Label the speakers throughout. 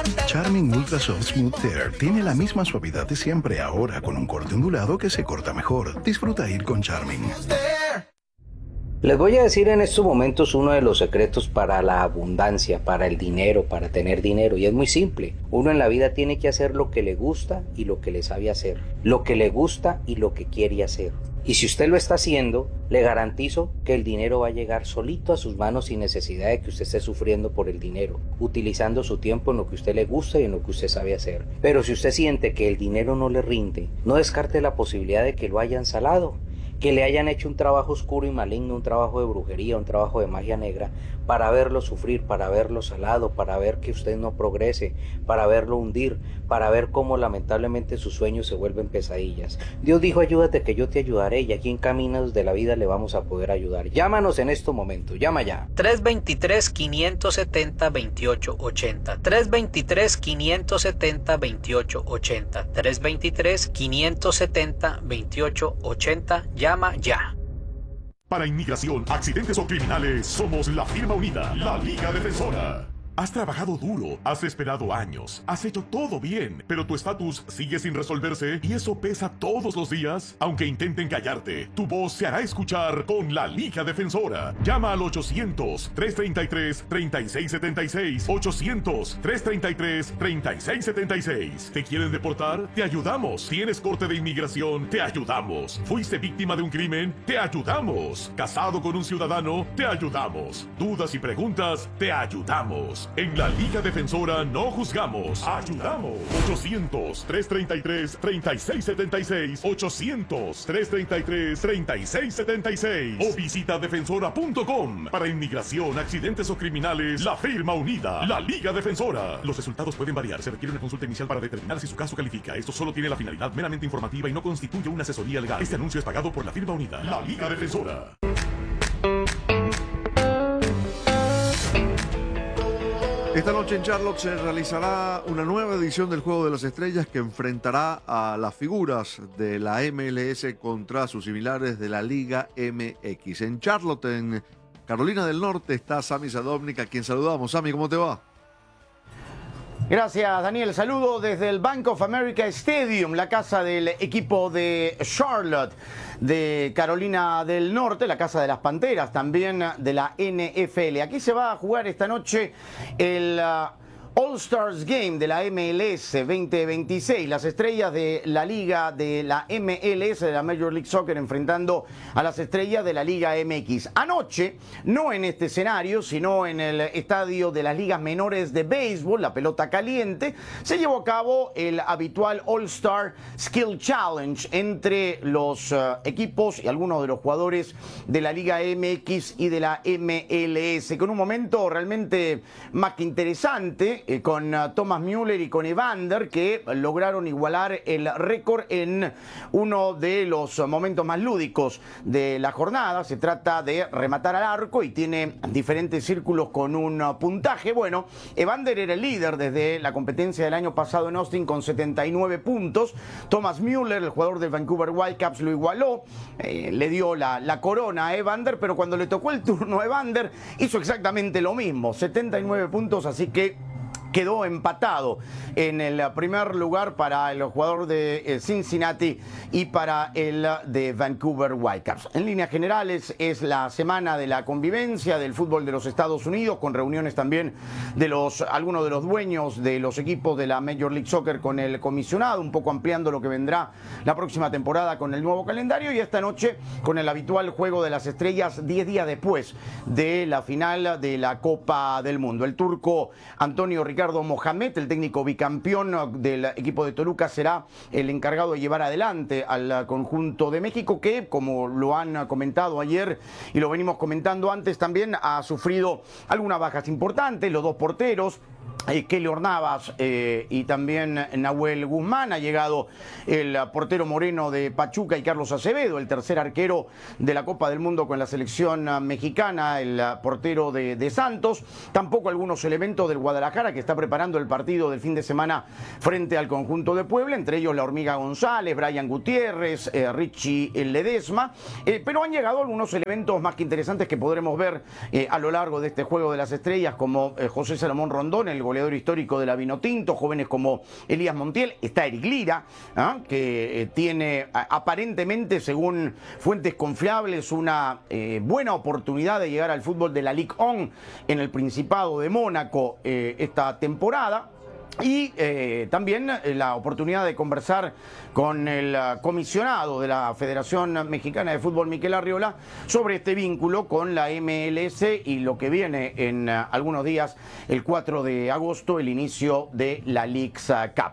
Speaker 1: Charmin Ultra Soft Smooth Tear tiene la misma suavidad de siempre, ahora con un corte ondulado que se corta mejor. Disfruta ir con Charmin.
Speaker 2: Les voy a decir en estos momentos uno de los secretos para la abundancia, para el dinero, para tener dinero, y es muy simple. Uno en la vida tiene que hacer lo que le gusta y lo que le sabe hacer, lo que le gusta y lo que quiere hacer. Y si usted lo está haciendo, le garantizo que el dinero va a llegar solito a sus manos sin necesidad de que usted esté sufriendo por el dinero, utilizando su tiempo en lo que a usted le gusta y en lo que usted sabe hacer. Pero si usted siente que el dinero no le rinde, no descarte la posibilidad de que lo hayan salado, que le hayan hecho un trabajo oscuro y maligno, un trabajo de brujería, un trabajo de magia negra, para verlo sufrir, para verlo salado, para ver que usted no progrese, para verlo hundir, para ver cómo lamentablemente sus sueños se vuelven pesadillas. Dios dijo, ayúdate que yo te ayudaré, y aquí en Caminos de la Vida le vamos a poder ayudar. Llámanos en estos momentos, llama ya.
Speaker 3: 323-570-2880, 323-570-2880, 323-570-2880, llama ya.
Speaker 4: Para inmigración, accidentes o criminales, somos la firma unida, la Liga Defensora. Has trabajado duro, has esperado años, has hecho todo bien, pero tu estatus sigue sin resolverse y eso pesa todos los días. Aunque intenten callarte, tu voz se hará escuchar con la Liga Defensora. Llama al 800-333-3676, 800-333-3676. ¿Te quieren deportar? Te ayudamos. ¿Tienes corte de inmigración? Te ayudamos. ¿Fuiste víctima de un crimen? Te ayudamos. ¿Casado con un ciudadano? Te ayudamos. ¿Dudas y preguntas? Te ayudamos. En la Liga Defensora no juzgamos, ayudamos. 800-333-3676, 800-333-3676 o visita defensora.com. Para inmigración, accidentes o criminales, la firma unida, la Liga Defensora. Los resultados pueden variar, se requiere una consulta inicial para determinar si su caso califica. Esto solo tiene la finalidad meramente informativa y no constituye una asesoría legal. Este anuncio es pagado por la firma unida, la Liga Defensora.
Speaker 5: Esta noche en Charlotte se realizará una nueva edición del Juego de las Estrellas que enfrentará a las figuras de la MLS contra sus similares de la Liga MX. En Charlotte, en Carolina del Norte, está Sami Sadovnik, a quien saludamos. Sami, ¿cómo te va?
Speaker 6: Gracias, Daniel. Saludo desde el Bank of America Stadium, la casa del equipo de Charlotte de Carolina del Norte, la casa de las Panteras, también de la NFL. Aquí se va a jugar esta noche el All-Stars Game de la MLS 2026, las estrellas de la liga de la MLS, de la Major League Soccer, enfrentando a las estrellas de la Liga MX. Anoche, no en este escenario, sino en el estadio de las ligas menores de béisbol, la pelota caliente, se llevó a cabo el habitual All-Star Skill Challenge entre los equipos y algunos de los jugadores de la Liga MX y de la MLS, con un momento realmente más que interesante, con Thomas Müller y con Evander, que lograron igualar el récord en uno de los momentos más lúdicos de la jornada. Se trata de rematar al arco y tiene diferentes círculos con un puntaje. Bueno, Evander era el líder desde la competencia del año pasado en Austin con 79 puntos. Thomas Müller, el jugador del Vancouver Whitecaps, lo igualó, le dio la corona a Evander, pero cuando le tocó el turno a Evander hizo exactamente lo mismo, 79 puntos, así que quedó empatado en el primer lugar para el jugador de Cincinnati y para el de Vancouver Whitecaps. En líneas generales es la semana de la convivencia del fútbol de los Estados Unidos, con reuniones también de algunos de los dueños de los equipos de la Major League Soccer con el comisionado, un poco ampliando lo que vendrá la próxima temporada con el nuevo calendario, y esta noche con el habitual Juego de las Estrellas 10 días después de la final de la Copa del Mundo. El turco Antonio Ricardo Mohamed, el técnico bicampeón del equipo de Toluca, será el encargado de llevar adelante al conjunto de México, que, como lo han comentado ayer y lo venimos comentando antes también, ha sufrido algunas bajas importantes, los dos porteros, Keylor Navas y también Nahuel Guzmán. Ha llegado el portero Moreno de Pachuca y Carlos Acevedo, el tercer arquero de la Copa del Mundo con la selección mexicana, el portero de Santos. Tampoco algunos elementos del Guadalajara, que está preparando el partido del fin de semana frente al conjunto de Puebla, entre ellos la Hormiga González, Brian Gutiérrez, Richie Ledesma. Pero han llegado algunos elementos más que interesantes que podremos ver a lo largo de este Juego de las Estrellas, como José Salomón Rondón, el el goleador histórico de la Vinotinto, jóvenes como Elías Montiel, está Eric Lira, que tiene aparentemente, según fuentes confiables, una buena oportunidad de llegar al fútbol de la Ligue 1 en el Principado de Mónaco esta temporada. Y también la oportunidad de conversar con el comisionado de la Federación Mexicana de Fútbol, Miquel Arriola, sobre este vínculo con la MLS y lo que viene en algunos días, el 4 de agosto, el inicio de la Leagues Cup.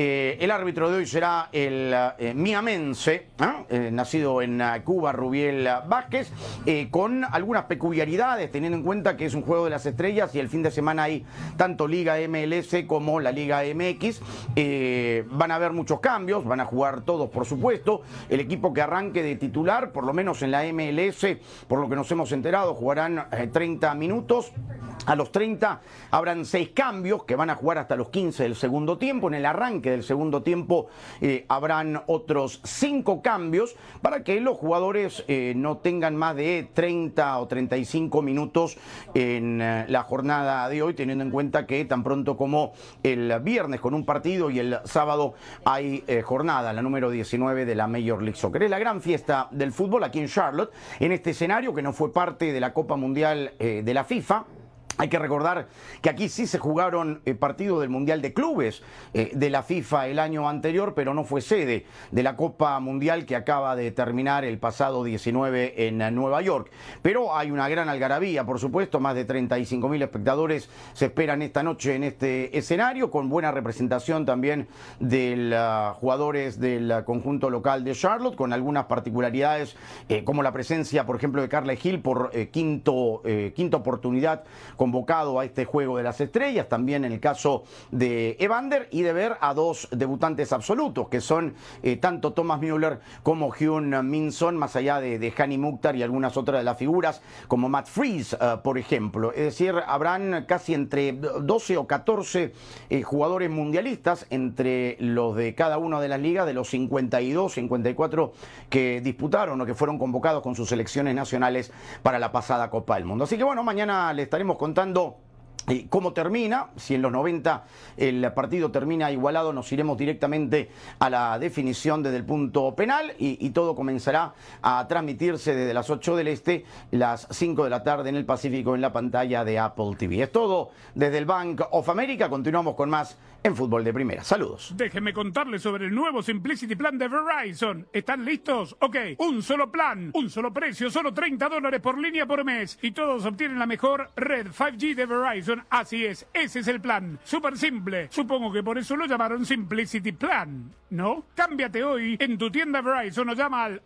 Speaker 6: El árbitro de hoy será el miamense, nacido en Cuba, Rubiel Vázquez, con algunas peculiaridades, teniendo en cuenta que es un juego de las estrellas y el fin de semana hay tanto Liga MLS como la Liga MX. Van a haber muchos cambios, van a jugar todos, por supuesto. El equipo que arranque de titular, por lo menos en la MLS, por lo que nos hemos enterado, jugarán 30 minutos. A los 30 habrán 6 cambios que van a jugar hasta los 15 del segundo tiempo. En el arranque del segundo tiempo habrán otros 5 cambios para que los jugadores no tengan más de 30 o 35 minutos en la jornada de hoy, teniendo en cuenta que tan pronto como el viernes con un partido y el sábado hay jornada, la número 19 de la Major League Soccer. Es la gran fiesta del fútbol aquí en Charlotte, en este escenario que no fue parte de la Copa Mundial de la FIFA. Hay que recordar que aquí sí se jugaron partidos del Mundial de Clubes de la FIFA el año anterior, pero no fue sede de la Copa Mundial que acaba de terminar el pasado 19 en Nueva York. Pero hay una gran algarabía, por supuesto, más de 35.000 espectadores se esperan esta noche en este escenario, con buena representación también de jugadores del conjunto local de Charlotte, con algunas particularidades como la presencia, por ejemplo, de Carles Gil por quinta oportunidad convocado a este Juego de las Estrellas, también en el caso de Evander, y de ver a 2 debutantes absolutos, que son tanto Thomas Müller como Hyun Min Son, más allá de Hani Mukhtar y algunas otras de las figuras, como Matt Freese, por ejemplo. Es decir, habrán casi entre 12 o 14 jugadores mundialistas entre los de cada una de las ligas, de los 52, 54 que disputaron o que fueron convocados con sus selecciones nacionales para la pasada Copa del Mundo. Así que bueno, mañana le estaremos contando cómo termina. Si en los 90 el partido termina igualado, nos iremos directamente a la definición desde el punto penal y todo comenzará a transmitirse desde las 8 del este, las 5 de la tarde en el Pacífico, en la pantalla de Apple TV. Es todo desde el Bank of America. Continuamos con más en Fútbol de Primera. Saludos.
Speaker 7: Déjenme contarles sobre el nuevo Simplicity Plan de Verizon. ¿Están listos? Ok, un solo plan, un solo precio, solo $30 por línea por mes. Y todos obtienen la mejor red 5G de Verizon. Así es, ese es el plan. Súper simple. Supongo que por eso lo llamaron Simplicity Plan, ¿no? Cámbiate hoy en tu tienda Verizon o llama al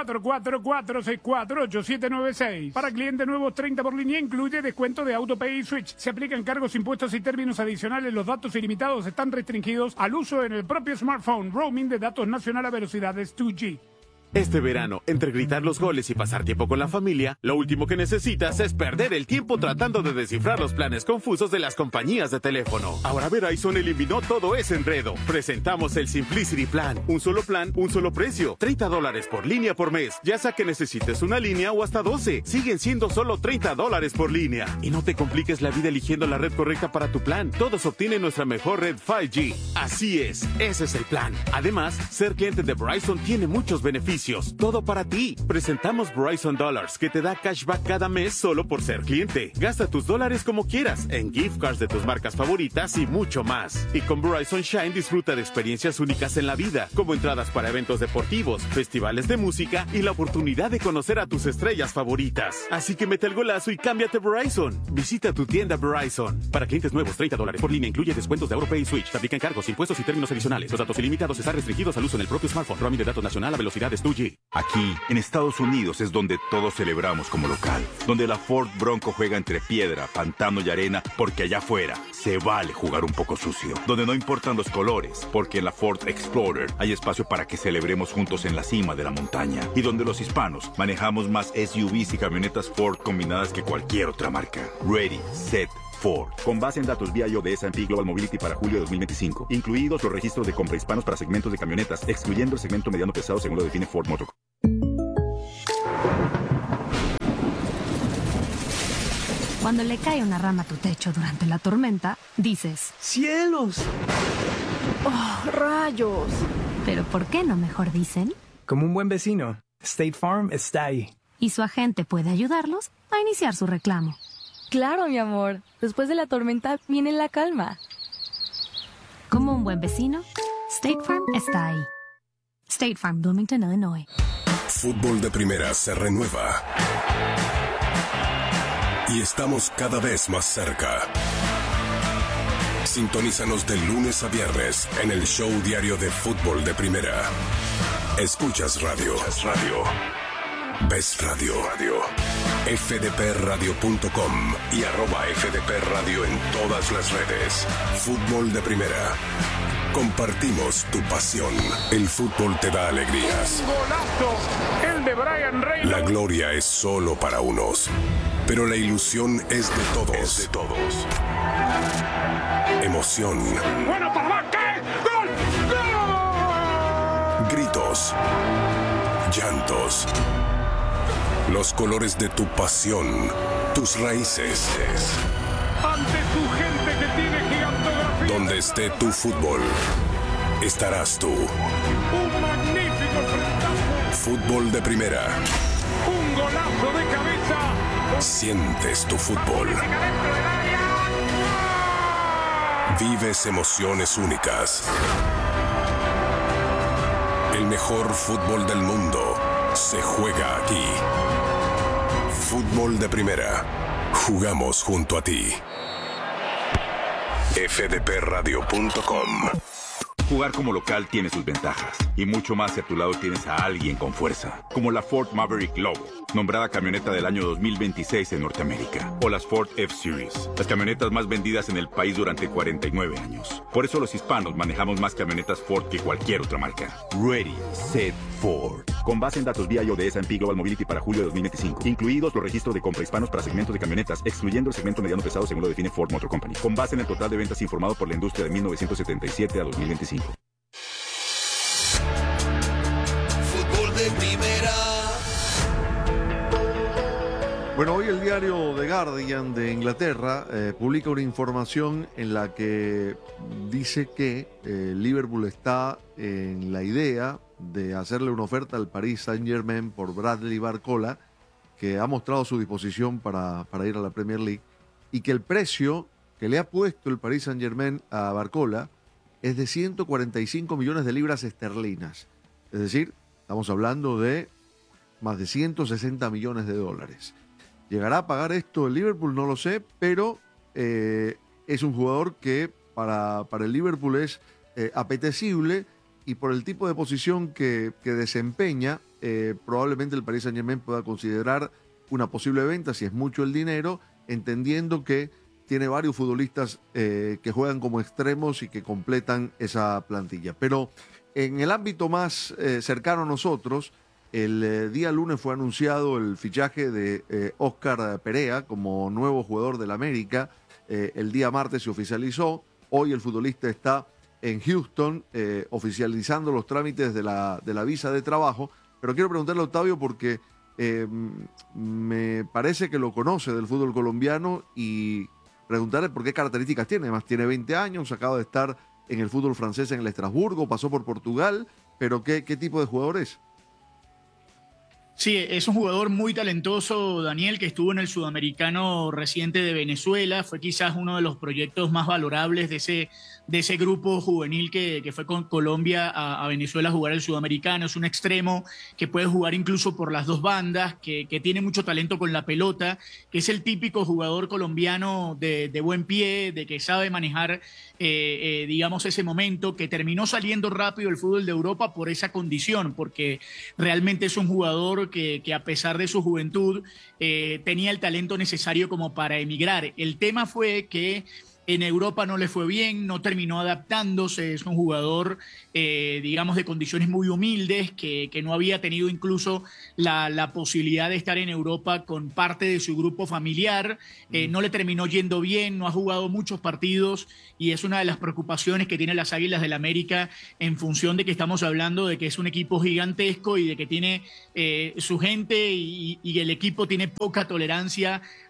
Speaker 7: 844-464-8796. Para clientes nuevos, 30 por línea incluye descuento de AutoPay y Switch. Se aplican cargos, impuestos y términos adicionales. Los datos ilimitados están restringidos al uso en el propio smartphone. Roaming de datos nacional a velocidades 2G.
Speaker 8: Este verano, entre gritar los goles y pasar tiempo con la familia, lo último que necesitas es perder el tiempo tratando de descifrar los planes confusos de las compañías de teléfono. Ahora Verizon eliminó todo ese enredo. Presentamos el Simplicity Plan. Un solo plan, un solo precio. $30 por línea por mes. Ya sea que necesites una línea o hasta 12. Siguen siendo solo $30 por línea. Y no te compliques la vida eligiendo la red correcta para tu plan. Todos obtienen nuestra mejor red 5G. Así es, ese es el plan. Además, ser cliente de Verizon tiene muchos beneficios. Todo para ti. Presentamos Verizon Dollars, que te da cashback cada mes solo por ser cliente. Gasta tus dólares como quieras, en gift cards de tus marcas favoritas y mucho más. Y con Verizon Shine disfruta de experiencias únicas en la vida, como entradas para eventos deportivos, festivales de música y la oportunidad de conocer a tus estrellas favoritas. Así que mete el golazo y cámbiate Verizon. Visita tu tienda Verizon. Para clientes nuevos, $30 por línea incluye descuentos de AutoPay y Switch. Te aplican cargos, impuestos y términos adicionales. Los datos ilimitados están restringidos al uso en el propio smartphone. Roaming de datos nacional a velocidades 2G.
Speaker 9: Aquí, en Estados Unidos, es donde todos celebramos como local. Donde la Ford Bronco juega entre piedra, pantano y arena, porque allá afuera se vale jugar un poco sucio. Donde no importan los colores, porque en la Ford Explorer hay espacio para que celebremos juntos en la cima de la montaña. Y donde los hispanos manejamos más SUVs y camionetas Ford combinadas que cualquier otra marca. Ready, set, Ford. Con base en datos BIO de S&P Global Mobility para julio de 2025, incluidos los registros de compra hispanos para segmentos de camionetas, excluyendo el segmento mediano pesado según lo define Ford Motor.
Speaker 10: Cuando le cae una rama a tu techo durante la tormenta, dices:
Speaker 11: ¡cielos! ¡Oh, rayos!
Speaker 10: Pero ¿por qué no mejor dicen?
Speaker 11: Como un buen vecino, State Farm está ahí.
Speaker 10: Y su agente puede ayudarlos a iniciar su reclamo.
Speaker 12: Claro, mi amor. Después de la tormenta viene la calma.
Speaker 10: Como un buen vecino, State Farm está ahí. State Farm, Bloomington, Illinois.
Speaker 13: Fútbol de Primera se renueva. Y estamos cada vez más cerca. Sintonízanos de lunes a viernes en el show diario de Fútbol de Primera. Escuchas radio. Ves radio. fdpradio.com y @fdpradio en todas las redes. Fútbol de Primera. Compartimos tu pasión. El fútbol te da alegrías.
Speaker 7: ¡Golazo! El de Brian Reynolds.
Speaker 13: La gloria es solo para unos, pero la ilusión es de todos. Emoción.
Speaker 7: ¡Bueno, papá! ¿Qué? ¡Gol! ¡Gol!
Speaker 13: Gritos. Llantos. Los colores de tu pasión. Tus raíces.
Speaker 7: Ante tu gente que tiene gigantografía.
Speaker 13: Donde esté tu fútbol, estarás tú.
Speaker 7: Un magnífico frentazo.
Speaker 13: Fútbol de Primera.
Speaker 7: Un golazo de cabeza.
Speaker 13: Sientes tu fútbol. Vives emociones únicas. El mejor fútbol del mundo se juega aquí. Fútbol de Primera. Jugamos junto a ti. fdpradio.com.
Speaker 9: Jugar como local tiene sus ventajas, y mucho más si a tu lado tienes a alguien con fuerza, como la Ford Maverick Lobo, nombrada camioneta del año 2026 en Norteamérica, o las Ford F-Series, las camionetas más vendidas en el país durante 49 años. Por eso los hispanos manejamos más camionetas Ford que cualquier otra marca. Ready, Set, Ford. Con base en datos vía de S&P Global Mobility para julio de 2025, incluidos los registros de compra hispanos para segmentos de camionetas, excluyendo el segmento mediano pesado según lo define Ford Motor Company, con base en el total de ventas informado por la industria de 1977 a 2025.
Speaker 14: Fútbol de Primera.
Speaker 5: Bueno, hoy el diario The Guardian de Inglaterra publica una información en la que dice que Liverpool está en la idea de hacerle una oferta al Paris Saint-Germain por Bradley Barcola, que ha mostrado su disposición para ir a la Premier League, y que el precio que le ha puesto el Paris Saint-Germain a Barcola es de 145 millones de libras esterlinas. Es decir, estamos hablando de más de 160 millones de dólares. ¿Llegará a pagar esto el Liverpool? No lo sé, pero es un jugador que para el Liverpool es apetecible, y por el tipo de posición que desempeña, probablemente el Paris Saint-Germain pueda considerar una posible venta, si es mucho el dinero, entendiendo que tiene varios futbolistas que juegan como extremos y que completan esa plantilla. Pero en el ámbito más cercano a nosotros, el día lunes fue anunciado el fichaje de Óscar Perea como nuevo jugador del América. El día martes se oficializó. Hoy el futbolista está en Houston oficializando los trámites de la visa de trabajo. Pero quiero preguntarle a Octavio porque me parece que lo conoce del fútbol colombiano, y preguntarle por qué características tiene. Además tiene 20 años, acaba de estar en el fútbol francés en el Estrasburgo, pasó por Portugal, pero ¿qué tipo de jugador es?
Speaker 15: Sí, es un jugador muy talentoso, Daniel, que estuvo en el Sudamericano reciente de Venezuela. Fue quizás uno de los proyectos más valorables de ese grupo juvenil que fue con Colombia a Venezuela a jugar el Sudamericano. Es un extremo que puede jugar incluso por las dos bandas, que tiene mucho talento con la pelota, que es el típico jugador colombiano de buen pie, de que sabe manejar, digamos, ese momento, que terminó saliendo rápido del fútbol de Europa por esa condición, porque realmente es un jugador que a pesar de su juventud tenía el talento necesario como para emigrar. El tema fue que en Europa no le fue bien, no terminó adaptándose. Es un jugador, digamos, de condiciones muy humildes, que no había tenido incluso la posibilidad de estar en Europa con parte de su grupo familiar. No le terminó yendo bien, no ha jugado muchos partidos, y es una de las preocupaciones que tienen las Águilas del América, en función de que estamos hablando de que es un equipo gigantesco y de que tiene su gente, y el equipo tiene poca tolerancia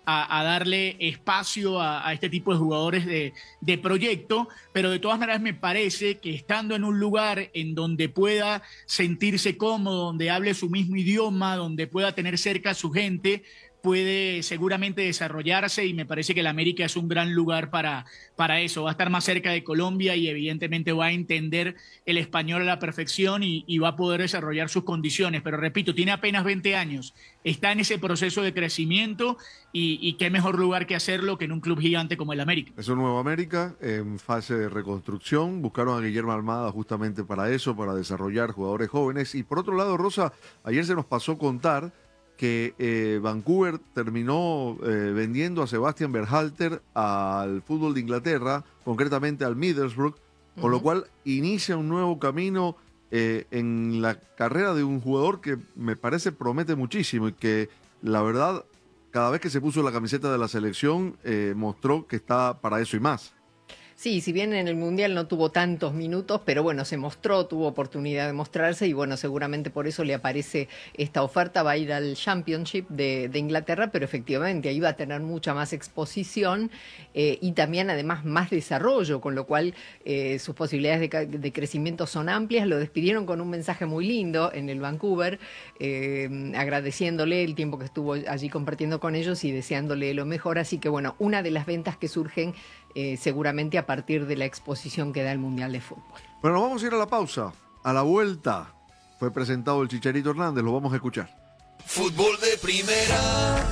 Speaker 15: a darle espacio a este tipo de jugadores de proyecto, pero de todas maneras me parece que estando en un lugar en donde pueda sentirse cómodo, donde hable su mismo idioma, donde pueda tener cerca a su gente, puede seguramente desarrollarse, y me parece que el América es un gran lugar para eso. Va a estar más cerca de Colombia y evidentemente va a entender el español a la perfección y va a poder desarrollar sus condiciones. Pero repito, tiene apenas 20 años, está en ese proceso de crecimiento y qué mejor lugar que hacerlo que en un club gigante como el América.
Speaker 5: Es un nuevo América en fase de reconstrucción. Buscaron a Guillermo Almada justamente para eso, para desarrollar jugadores jóvenes. Y por otro lado, Rosa, ayer se nos pasó contar que Vancouver terminó vendiendo a Sebastian Berhalter al fútbol de Inglaterra, concretamente al Middlesbrough, con lo cual inicia un nuevo camino en la carrera de un jugador que me parece promete muchísimo y que la verdad cada vez que se puso la camiseta de la selección mostró que está para eso y más.
Speaker 16: Sí, si bien en el Mundial no tuvo tantos minutos, pero bueno, se mostró, tuvo oportunidad de mostrarse y bueno, seguramente por eso le aparece esta oferta. Va a ir al Championship de Inglaterra, pero efectivamente ahí va a tener mucha más exposición y también además más desarrollo, con lo cual sus posibilidades de crecimiento son amplias. Lo despidieron con un mensaje muy lindo en el Vancouver, agradeciéndole el tiempo que estuvo allí compartiendo con ellos y deseándole lo mejor. Así que bueno, una de las ventas que surgen seguramente a partir de la exposición que da el Mundial de Fútbol.
Speaker 5: Bueno, vamos a ir a la pausa. A la vuelta fue presentado el Chicharito Hernández, lo vamos a escuchar.
Speaker 14: Fútbol de primera.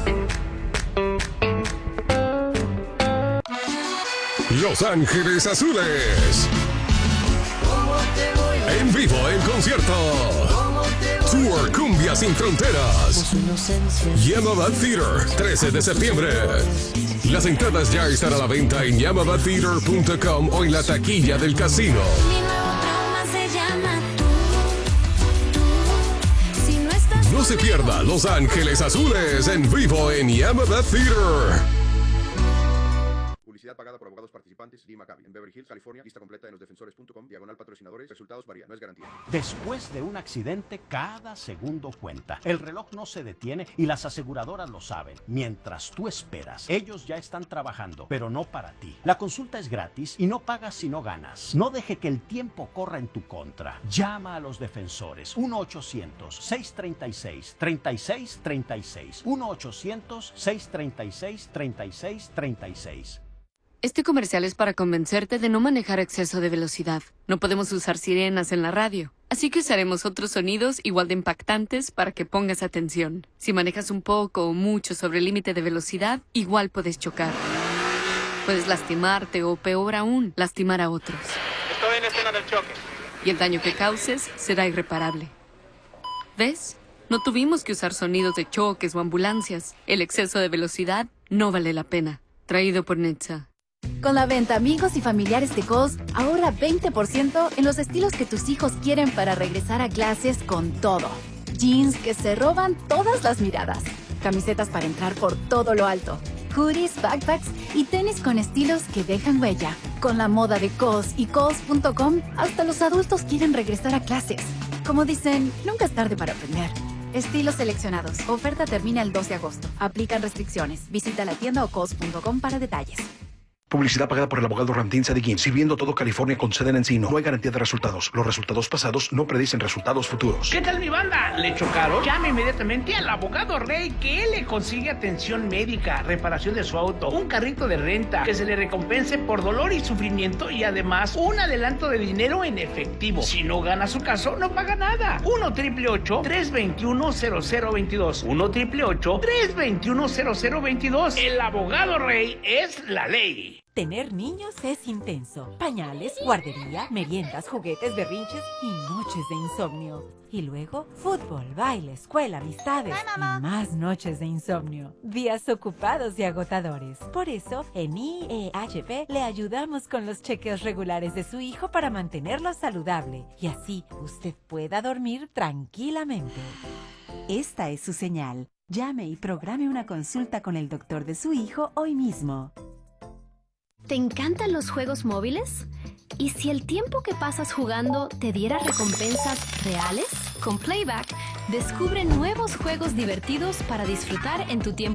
Speaker 13: Los Ángeles Azules. En vivo en concierto. Tour Cumbia Sin Fronteras. Yamaba Theater, 13 de septiembre. Las entradas ya están a la venta en yamavatheater.com o en la taquilla del casino. No se pierda Los Ángeles Azules en vivo en Yamava Theater.
Speaker 17: Publicidad pagada por abogados participantes. Lee Maccabi, en Beverly Hills, California. Lista completa en losdefensores.com. /patrocinadores. Resultados varían. No es garantía.
Speaker 18: Después de un accidente, cada segundo cuenta. El reloj no se detiene y las aseguradoras lo saben. Mientras tú esperas, ellos ya están trabajando, pero no para ti. La consulta es gratis y no pagas si no ganas. No deje que el tiempo corra en tu contra. Llama a los defensores. 1-800-636-3636. 1-800-636-3636.
Speaker 19: Este comercial es para convencerte de no manejar a exceso de velocidad. No podemos usar sirenas en la radio, así que usaremos otros sonidos igual de impactantes para que pongas atención. Si manejas un poco o mucho sobre el límite de velocidad, igual puedes chocar. Puedes lastimarte o, peor aún, lastimar a otros.
Speaker 20: Estoy en escena del choque.
Speaker 19: Y el daño que causes será irreparable. ¿Ves? No tuvimos que usar sonidos de choques o ambulancias. El exceso de velocidad no vale la pena. Traído por Netza.
Speaker 21: Con la venta Amigos y Familiares de Kohl's, ahorra 20% en los estilos que tus hijos quieren para regresar a clases con todo. Jeans que se roban todas las miradas. Camisetas para entrar por todo lo alto. Hoodies, backpacks y tenis con estilos que dejan huella. Con la moda de Kohl's y Kohl's.com, hasta los adultos quieren regresar a clases. Como dicen, nunca es tarde para aprender. Estilos seleccionados. Oferta termina el 2 de agosto. Aplican restricciones. Visita la tienda o Kohl's.com para detalles.
Speaker 22: Publicidad pagada por el abogado Ramtín Sadiquín, sirviendo todo California con sede en Encino. No hay garantía de resultados. Los resultados pasados no predicen resultados futuros.
Speaker 23: ¿Qué tal, mi banda? ¿Le chocaron? Llame inmediatamente al abogado Rey, que él le consigue atención médica, reparación de su auto, un carrito de renta, que se le recompense por dolor y sufrimiento y además un adelanto de dinero en efectivo. Si no gana su caso, no paga nada. 1-888-321-0022. 1-888-321-0022. El abogado Rey es la ley.
Speaker 24: Tener niños es intenso. Pañales, guardería, meriendas, juguetes, berrinches y noches de insomnio. Y luego, fútbol, baile, escuela, amistades y más noches de insomnio. Días ocupados y agotadores. Por eso, en IEHP le ayudamos con los chequeos regulares de su hijo para mantenerlo saludable. Y así, usted pueda dormir tranquilamente. Esta es su señal. Llame y programe una consulta con el doctor de su hijo hoy mismo.
Speaker 25: ¿Te encantan los juegos móviles? ¿Y si el tiempo que pasas jugando te diera recompensas reales? Con Playback, descubre nuevos juegos divertidos para disfrutar en tu tiempo